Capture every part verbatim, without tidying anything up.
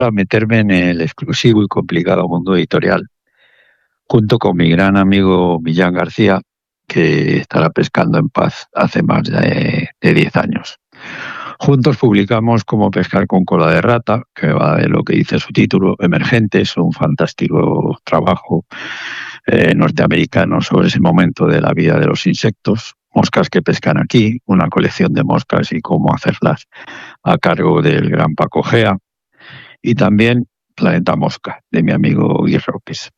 a meterme en el exclusivo y complicado mundo editorial, junto con mi gran amigo Millán García, que estará pescando en paz hace más de, de diez años. Juntos publicamos Cómo pescar con cola de rata, que va de lo que dice su título, Emergentes, un fantástico trabajo eh, norteamericano sobre ese momento de la vida de los insectos, moscas que pescan aquí, una colección de moscas y cómo hacerlas, a cargo del gran Paco Gea, y también Planeta Mosca, de mi amigo Guy Roques.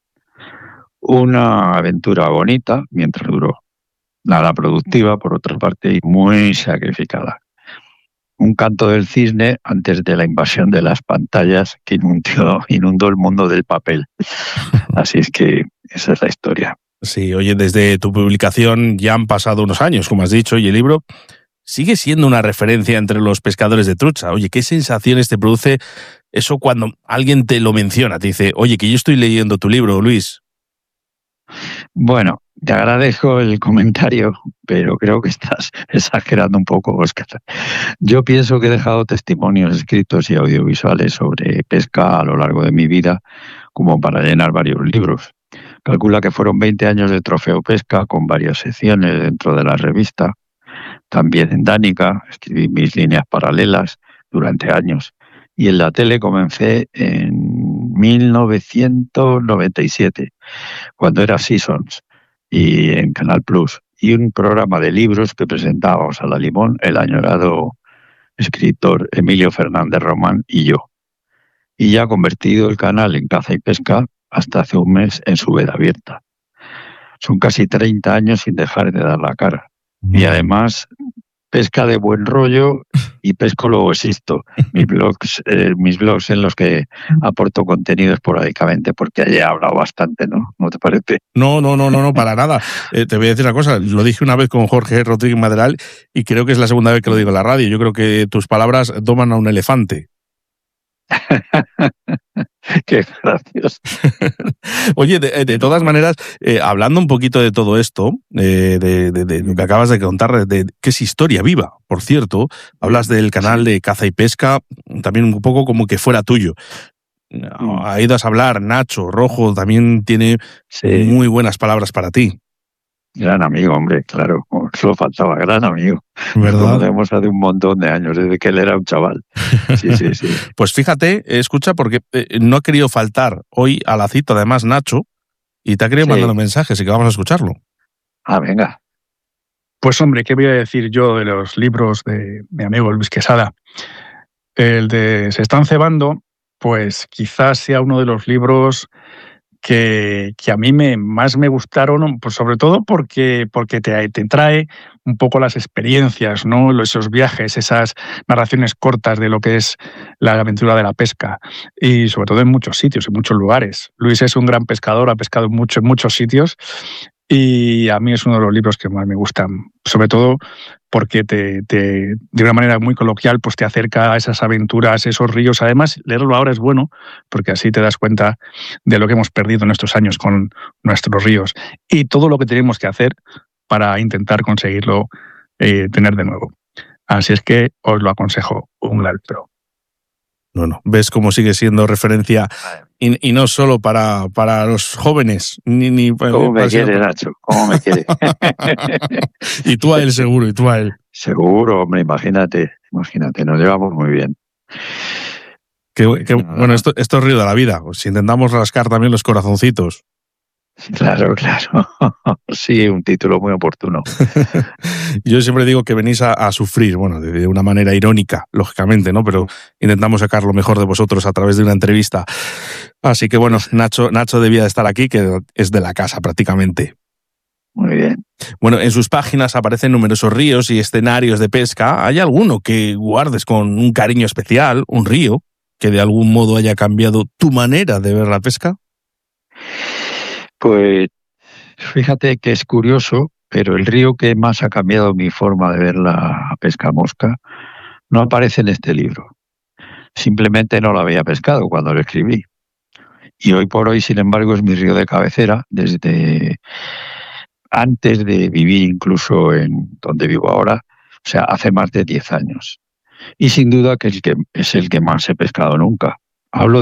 Una aventura bonita, mientras duró. Nada productiva, por otra parte, y muy sacrificada. Un canto del cisne antes de la invasión de las pantallas que inundó, inundó el mundo del papel. Así es que esa es la historia. Sí, oye, desde tu publicación ya han pasado unos años, como has dicho, y el libro sigue siendo una referencia entre los pescadores de trucha. Oye, ¿qué sensaciones te produce eso cuando alguien te lo menciona? Te dice, oye, que yo estoy leyendo tu libro, Luis. Bueno, te agradezco el comentario, pero creo que estás exagerando un poco, Óscar. Yo pienso que he dejado testimonios escritos y audiovisuales sobre pesca a lo largo de mi vida, como para llenar varios libros. Calcula que fueron veinte años de Trofeo Pesca, con varias secciones dentro de la revista. También en Danica escribí mis líneas paralelas durante años. Y en la tele comencé en mil novecientos noventa y siete, cuando era Seasons, y en Canal Plus, y un programa de libros que presentábamos a la Limón el añorado escritor Emilio Fernández Román y yo. Y ya convertido el canal en Caza y Pesca hasta hace un mes en su veda abierta. Son casi treinta años sin dejar de dar la cara. Mm. Y además, pesca de buen rollo y pesco luego existo. Mis blogs, eh, mis blogs en los que aporto contenido esporádicamente, porque allí he hablado bastante, ¿no? ¿No te parece? No, no, no, no, no, para nada. Eh, te voy a decir una cosa, lo dije una vez con Jorge Rodríguez Maderal y creo que es la segunda vez que lo digo en la radio. Yo creo que tus palabras doman a un elefante. Qué gracioso. Oye, de, de todas maneras, eh, hablando un poquito de todo esto, eh, de, de, de lo que acabas de contar, de, de, que es historia viva, por cierto, hablas del canal de Caza y Pesca, también un poco como que fuera tuyo. Ha ido a hablar, Nacho Rojo también tiene sí. muy buenas palabras para ti. Gran amigo, hombre, claro, solo faltaba, gran amigo. ¿Verdad? Nos conocemos hace un montón de años, desde que él era un chaval. Sí, sí, sí. Pues fíjate, escucha, porque no ha querido faltar hoy a la cita, además, Nacho, y te ha querido sí. mandar un mensaje, así que vamos a escucharlo. Ah, venga. Pues hombre, ¿qué voy a decir yo de los libros de mi amigo Luis Quesada? El de Se están cebando, pues quizás sea uno de los libros que, que a mí me, más me gustaron, pues sobre todo porque, porque te, te trae un poco las experiencias, ¿no? Esos viajes, esas narraciones cortas de lo que es la aventura de la pesca, y sobre todo en muchos sitios, en muchos lugares. Luis es un gran pescador, ha pescado mucho en muchos sitios, y a mí es uno de los libros que más me gustan, sobre todo porque te, te, de una manera muy coloquial pues te acerca a esas aventuras, esos ríos. Además, leerlo ahora es bueno, porque así te das cuenta de lo que hemos perdido en estos años con nuestros ríos y todo lo que tenemos que hacer para intentar conseguirlo eh, tener de nuevo. Así es que os lo aconsejo, un gran libro. No, no. ¿Ves cómo sigue siendo referencia? Y, y no solo para, para los jóvenes. Ni, ni ¿Cómo me quiere, Nacho? ¿Cómo me quiere? Y tú a él seguro, y tú a él. Seguro, hombre, imagínate. Imagínate, nos llevamos muy bien. Que, que, bueno, esto, esto es río de la vida. Si intentamos rascar también los corazoncitos. Claro, claro. Sí, un título muy oportuno. Yo siempre digo que venís a, a sufrir, bueno, de, de una manera irónica, lógicamente, ¿no? Pero intentamos sacar lo mejor de vosotros a través de una entrevista. Así que bueno, Nacho, Nacho debía de estar aquí, que es de la casa prácticamente. Muy bien. Bueno, en sus páginas aparecen numerosos ríos y escenarios de pesca. ¿Hay alguno que guardes con un cariño especial, un río, que de algún modo haya cambiado tu manera de ver la pesca? Pues fíjate que es curioso, pero el río que más ha cambiado mi forma de ver la pesca mosca no aparece en este libro. Simplemente no lo había pescado cuando lo escribí. Y hoy por hoy, sin embargo, es mi río de cabecera desde antes de vivir incluso en donde vivo ahora, o sea, hace más de diez años. Y sin duda que es, que es el que más he pescado nunca. hablo